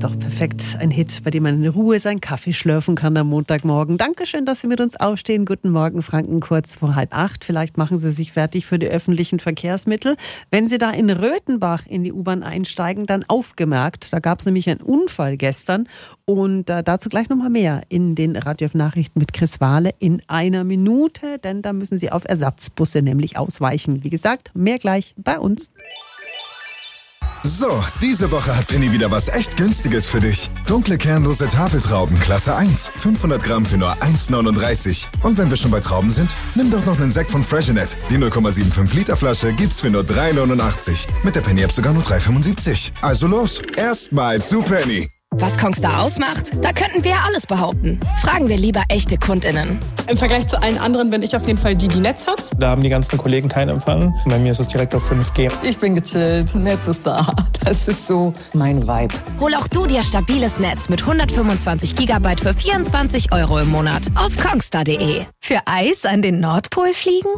doch perfekt. Ein Hit, bei dem man in Ruhe seinen Kaffee schlürfen kann am Montagmorgen. Dankeschön, dass Sie mit uns aufstehen. Guten Morgen, Franken, kurz vor 7:30. Vielleicht machen Sie sich fertig für die öffentlichen Verkehrsmittel. Wenn Sie da in Röthenbach in die U-Bahn einsteigen, dann aufgemerkt. Da gab es nämlich einen Unfall gestern. Und dazu gleich nochmal mehr in den Radio F Nachrichten mit Chris Wahle in einer Minute. Denn da müssen Sie auf Ersatzbusse nämlich ausweichen. Wie gesagt, mehr gleich bei uns. So, diese Woche hat Penny wieder was echt Günstiges für dich. Dunkle kernlose Tafeltrauben, Klasse 1. 500 Gramm für nur 1,39. Und wenn wir schon bei Trauben sind, nimm doch noch einen Sekt von Freshenet. Die 0,75 Liter Flasche gibt's für nur 3,89. Mit der Penny-App sogar nur 3,75. Also los, erstmal zu Penny. Was Kongstar ausmacht? Da könnten wir alles behaupten. Fragen wir lieber echte KundInnen. Im Vergleich zu allen anderen bin ich auf jeden Fall die Netz hat. Da haben die ganzen Kollegen keinen Empfang. Bei mir ist es direkt auf 5G. Ich bin gechillt, Netz ist da. Das ist so mein Vibe. Hol auch du dir stabiles Netz mit 125 GB für 24 € im Monat auf kongstar.de. Für Eis an den Nordpol fliegen?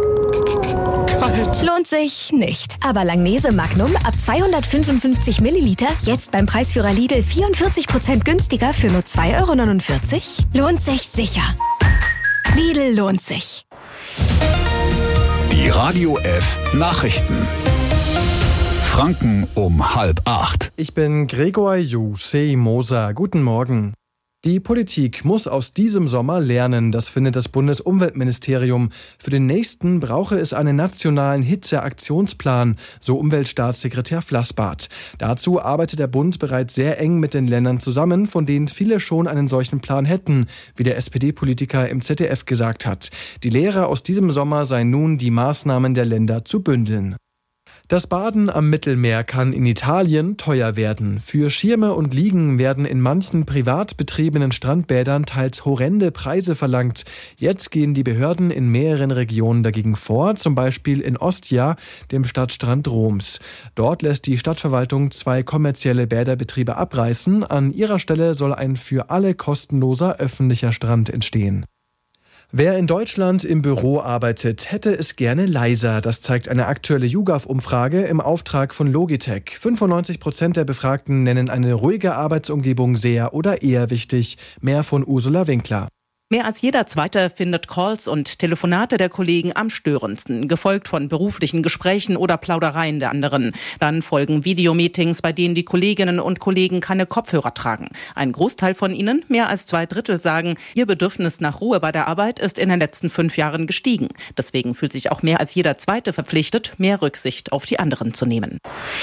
Kalt. Lohnt sich nicht. Aber Langnese Magnum ab 255 Milliliter jetzt beim Preisführer Lidl 44% günstiger für nur 2,49 €? Lohnt sich sicher. Lidl lohnt sich. Die Radio F Nachrichten. Franken um 7:30. Ich bin Gregor Jusei Moser. Guten Morgen. Die Politik muss aus diesem Sommer lernen, das findet das Bundesumweltministerium. Für den nächsten brauche es einen nationalen Hitzeaktionsplan, so Umweltstaatssekretär Flassbart. Dazu arbeitet der Bund bereits sehr eng mit den Ländern zusammen, von denen viele schon einen solchen Plan hätten, wie der SPD-Politiker im ZDF gesagt hat. Die Lehre aus diesem Sommer sei nun, die Maßnahmen der Länder zu bündeln. Das Baden am Mittelmeer kann in Italien teuer werden. Für Schirme und Liegen werden in manchen privat betriebenen Strandbädern teils horrende Preise verlangt. Jetzt gehen die Behörden in mehreren Regionen dagegen vor, zum Beispiel in Ostia, dem Stadtstrand Roms. Dort lässt die Stadtverwaltung 2 kommerzielle Bäderbetriebe abreißen. An ihrer Stelle soll ein für alle kostenloser öffentlicher Strand entstehen. Wer in Deutschland im Büro arbeitet, hätte es gerne leiser. Das zeigt eine aktuelle YouGov-Umfrage im Auftrag von Logitech. 95% der Befragten nennen eine ruhige Arbeitsumgebung sehr oder eher wichtig. Mehr von Ursula Winkler. Mehr als jeder Zweite findet Calls und Telefonate der Kollegen am störendsten, gefolgt von beruflichen Gesprächen oder Plaudereien der anderen. Dann folgen Videomeetings, bei denen die Kolleginnen und Kollegen keine Kopfhörer tragen. Ein Großteil von ihnen, mehr als 2/3, sagen, ihr Bedürfnis nach Ruhe bei der Arbeit ist in den letzten 5 Jahren gestiegen. Deswegen fühlt sich auch mehr als jeder Zweite verpflichtet, mehr Rücksicht auf die anderen zu nehmen.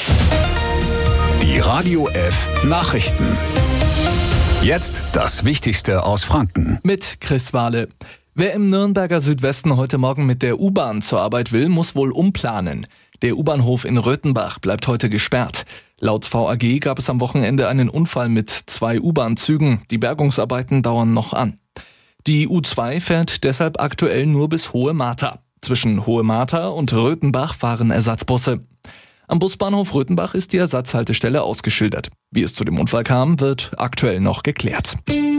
Die Radio F Nachrichten. Jetzt das Wichtigste aus Franken. Mit Chris Wahle. Wer im Nürnberger Südwesten heute Morgen mit der U-Bahn zur Arbeit will, muss wohl umplanen. Der U-Bahnhof in Röthenbach bleibt heute gesperrt. Laut VAG gab es am Wochenende einen Unfall mit 2 U-Bahn-Zügen. Die Bergungsarbeiten dauern noch an. Die U2 fährt deshalb aktuell nur bis Hohe Martha. Zwischen Hohe Martha und Röthenbach fahren Ersatzbusse. Am Busbahnhof Röthenbach ist die Ersatzhaltestelle ausgeschildert. Wie es zu dem Unfall kam, wird aktuell noch geklärt.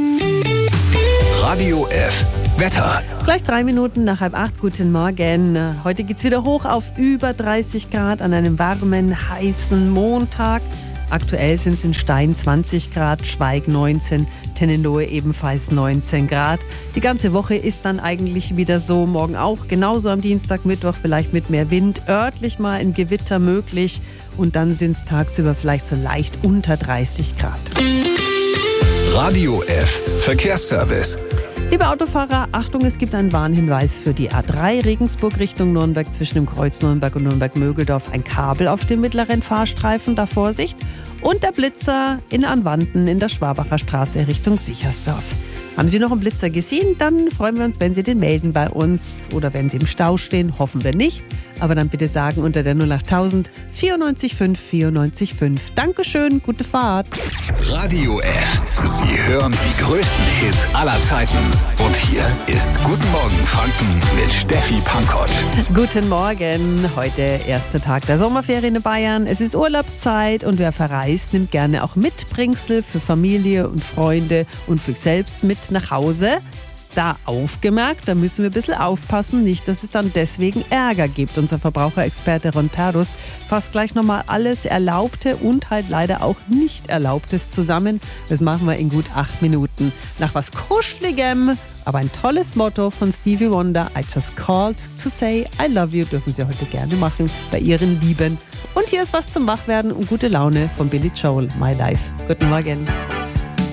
Radio F Wetter. Gleich 3 Minuten nach 7:30. Guten Morgen. Heute geht's wieder hoch auf über 30 Grad an einem warmen, heißen Montag. Aktuell sind es in Stein 20 Grad, Schweig 19, Tennenlohe ebenfalls 19 Grad. Die ganze Woche ist dann eigentlich wieder so, morgen auch, genauso am Dienstag, Mittwoch, vielleicht mit mehr Wind, örtlich mal ein Gewitter möglich und dann sind es tagsüber vielleicht so leicht unter 30 Grad. Radio F Verkehrsservice. Liebe Autofahrer, Achtung, es gibt einen Warnhinweis für die A3 Regensburg Richtung Nürnberg zwischen dem Kreuz Nürnberg und Nürnberg-Mögeldorf. Ein Kabel auf dem mittleren Fahrstreifen, da Vorsicht. Und der Blitzer in Anwanden in der Schwabacher Straße Richtung Sichersdorf. Haben Sie noch einen Blitzer gesehen? Dann freuen wir uns, wenn Sie den melden bei uns. Oder wenn Sie im Stau stehen, hoffen wir nicht. Aber dann bitte sagen unter der 08000 94 5 94 5. Dankeschön, gute Fahrt. Radio F. Sie hören die größten Hits aller Zeiten. Und hier ist Guten Morgen Franken mit Steffi Pankott. Guten Morgen. Heute erster Tag der Sommerferien in Bayern. Es ist Urlaubszeit und wer verreist, nimmt gerne auch Mitbringsel für Familie und Freunde und für sich selbst mit nach Hause. da aufgemerkt, da müssen wir ein bisschen aufpassen, nicht, dass es dann deswegen Ärger gibt. Unser Verbraucherexperte Ron Perdus fasst gleich nochmal alles Erlaubte und halt leider auch Nicht-Erlaubtes zusammen. Das machen wir in gut 8 Minuten. Nach was Kuscheligem, aber ein tolles Motto von Stevie Wonder, I just called to say I love you, dürfen Sie heute gerne machen bei Ihren Lieben. Und hier ist was zum Wachwerden und gute Laune von Billy Joel, My Life. Guten Morgen.